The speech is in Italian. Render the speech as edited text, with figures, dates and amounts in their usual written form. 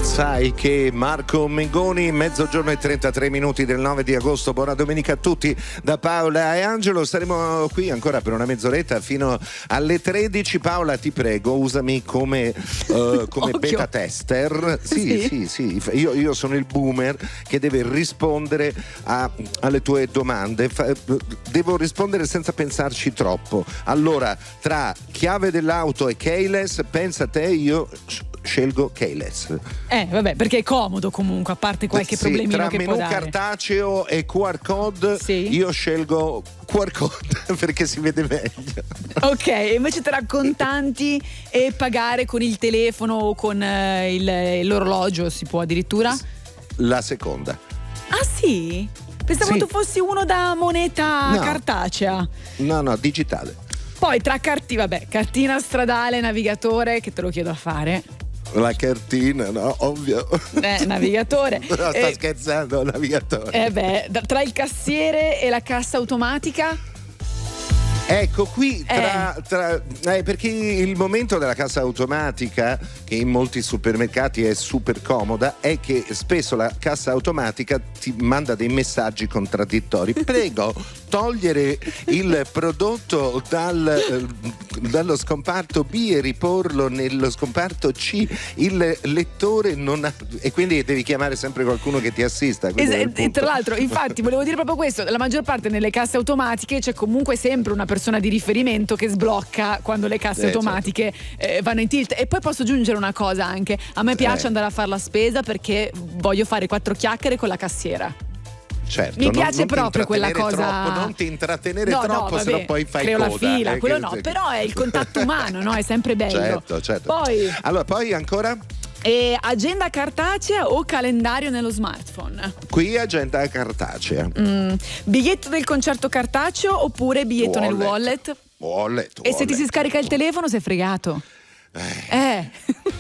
Sai che Marco Mengoni, mezzogiorno e 33 minuti del 9 di agosto. Buona domenica a tutti da Paola e Angelo. Staremo qui ancora per una mezz'oretta fino alle 13. Paola, ti prego, usami come beta tester. Sì. Io sono il boomer che deve rispondere alle tue domande. Devo rispondere senza pensarci troppo. Allora, tra chiave dell'auto e keyless, pensa te, io scelgo keyless. Vabbè, perché è comodo comunque, a parte qualche problemino che può dare. Tra menu cartaceo e QR code, io scelgo QR code perché si vede meglio. Ok, invece tra contanti e pagare con il telefono o con l'orologio si può addirittura? La seconda. Ah sì? Pensavo tu fossi uno da moneta cartacea. No, digitale. Poi tra cartina stradale, navigatore, che te lo chiedo a fare. La cartina, no, ovvio. Navigatore. No, sta scherzando, navigatore. Tra il cassiere e la cassa automatica? Ecco qui perché il momento della cassa automatica, che in molti supermercati è super comoda, è che spesso la cassa automatica ti manda dei messaggi contraddittori. Prego, togliere il prodotto dallo scomparto B e riporlo nello scomparto C. Il lettore non ha, e quindi devi chiamare sempre qualcuno che ti assista. E tra l'altro, infatti, volevo dire proprio questo: la maggior parte nelle casse automatiche c'è comunque sempre una persona di riferimento che sblocca quando le casse automatiche vanno in tilt. E poi posso aggiungere una cosa anche: a me piace andare a fare la spesa perché voglio fare 4 chiacchiere con la cassiera. Certo, mi piace non proprio quella cosa. Non ti intrattenere troppo, se no poi fai creo coda. La fila, quello no, però è il contatto umano, no? È sempre bello. Certo. Poi ancora? Agenda cartacea o calendario nello smartphone? Qui agenda cartacea. Biglietto del concerto cartaceo oppure biglietto nel wallet? Wallet. E se ti si scarica il telefono sei fregato.